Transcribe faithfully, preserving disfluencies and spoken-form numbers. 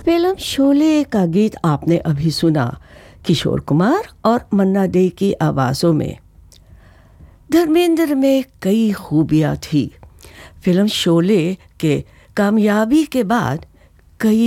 Film Sholay का गीत आपने अभी सुना, किशोर कुमार और मन्ना डे की आवाज़ों में। धर्मेंद्र में कई खूबियाँ थी। फिल्म शोले के कामयाबी के बाद कई